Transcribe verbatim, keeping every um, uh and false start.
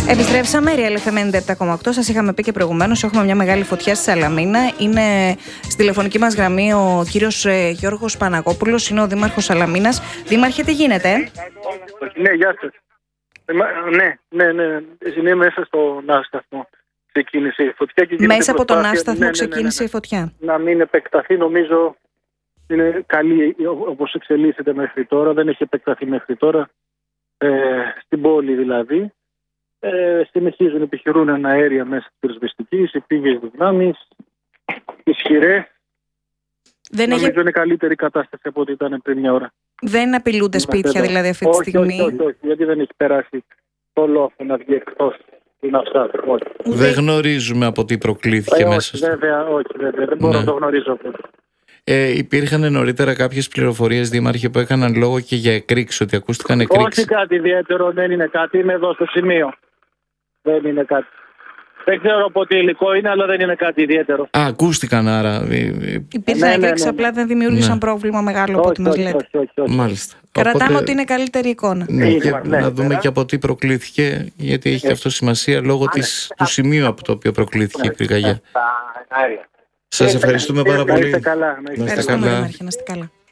Επιστρέψαμε, Real εφ εμ ενενήντα επτά κόμμα οκτώ. Σας είχαμε πει και προηγουμένως, έχουμε μια μεγάλη φωτιά στη Σαλαμίνα. Είναι στη τηλεφωνική μας γραμμή ο κύριος Γιώργος Παναγόπουλος, είναι ο δήμαρχος Σαλαμίνας. Δήμαρχε, τι γίνεται? Ναι, γεια σας. Ναι, ναι, ναι. Είναι μέσα στον άσταθμο. Ξεκίνησε η φωτιά και μέσα από τον άσταθμο ναι, ξεκίνησε ναι, ναι, ναι. η φωτιά. Να μην επεκταθεί, νομίζω είναι καλή όπως εξελίσσεται μέχρι τώρα. Δεν έχει επεκταθεί μέχρι τώρα. Ε, στην πόλη δηλαδή. Ε, συνεχίζουν, επιχειρούν αέρια μέσα της πυροσβεστικής, οι πήγες δυνάμεις, ισχυρές. Δεν νομίζω έχει... είναι καλύτερη κατάσταση από ό,τι ήταν πριν μια ώρα. Δεν απειλούνται σπίτια δηλαδή αυτή τη στιγμή? Όχι, όχι, όχι, γιατί δεν έχει περάσει το λόγο να βγει εκτός. Δεν γνωρίζουμε από τι προκλήθηκε ε, μέσα. Όχι, βέβαια, όχι, βέβαια, δεν μπορώ ναι. να το γνωρίζω. Ε, υπήρχαν νωρίτερα κάποιες πληροφορίες, δήμαρχε, που έκαναν λόγο και για εκρήξεις, ότι ακούστηκαν εκρήξεις? Όχι κάτι ιδιαίτερο, δεν είναι κάτι, είμαι εδώ στο σημείο. Δεν είναι κάτι. Δεν ξέρω από τι υλικό είναι, αλλά δεν είναι κάτι ιδιαίτερο. Α, ακούστηκαν άρα. Υπήρχαν ναι, εκρήξεις, ναι, ναι, ναι. απλά δεν δημιούργησαν ναι. πρόβλημα μεγάλο από ό,τι μας λέτε. Όχι, όχι, όχι. Μάλιστα. Κρατάμε Οπότε, ότι είναι καλύτερη εικόνα. Ναι, και ναι, να δούμε ναι. και από τι προκλήθηκε, γιατί έχει και αυτό σημασία λόγω της, του σημείου από το οποίο προκλήθηκε η πυρκαγιά. Σας ευχαριστούμε πάρα πολύ. Να είστε καλά. Ευχαριστούμε, Δήμαρχε, να είστε καλά.